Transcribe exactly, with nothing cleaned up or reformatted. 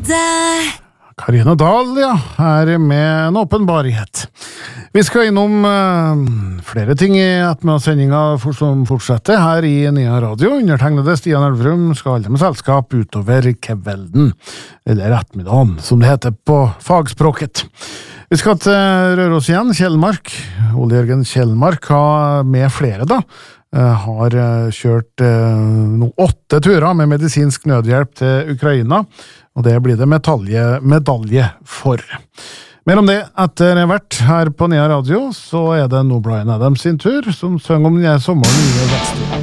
Karina Dahl, ja, er med en åpenbarhet. Vi skal innom uh, flere ting i ettermiddagssendinga for, som fortsetter her i Nya Radio. Undertegnede Stian Elverum skal holde med selskap utover kvelden, eller ettermiddagen, som det heter på fagspråket. Vi skal til Røros igjen, Kjellmark. Ole Jørgen Kjellmark har med flere da, uh, har uh, kjørt uh, no, åtte turer med medisinsk nødhjelp til Ukraina, og det blir det medalje, medalje for. Mer om det etter hvert her på Nya Radio, så er det nå Bryan Adams sin tur, som sønger om den sommeren i Vestland.